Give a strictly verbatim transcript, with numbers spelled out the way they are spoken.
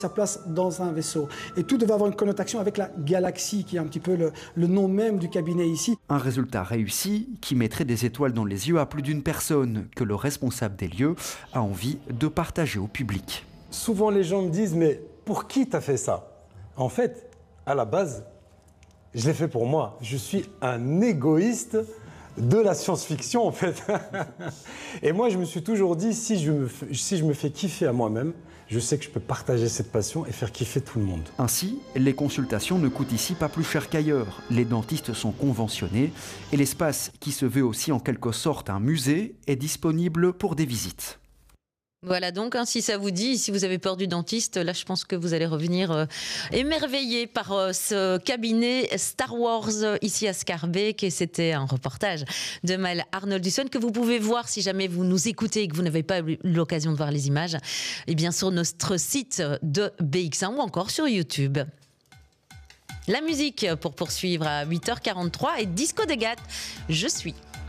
sa place dans un vaisseau. Et tout devait avoir une connotation avec la galaxie, qui est un petit peu le, le nom même du cabinet ici. Un résultat réussi qui mettrait des étoiles dans les yeux à plus d'une personne que le responsable des lieux a envie de partager au public. Souvent les gens me disent, mais pour qui t'as fait ça? En fait, à la base, je l'ai fait pour moi. Je suis un égoïste de la science-fiction, en fait. Et moi, je me suis toujours dit, si je me, si je me fais kiffer à moi-même, je sais que je peux partager cette passion et faire kiffer tout le monde. Ainsi, les consultations ne coûtent ici pas plus cher qu'ailleurs. Les dentistes sont conventionnés et l'espace, qui se veut aussi en quelque sorte un musée, est disponible pour des visites. Voilà donc, hein, si ça vous dit, si vous avez peur du dentiste, là je pense que vous allez revenir euh, émerveillé par euh, ce cabinet Star Wars euh, ici à Scarbeck. Et c'était un reportage de Maëlle Arnoldson que vous pouvez voir si jamais vous nous écoutez et que vous n'avez pas eu l'occasion de voir les images, et bien sur notre site de B X un ou encore sur YouTube. La musique pour poursuivre à huit heures quarante-trois et Disco des Gats, je suis.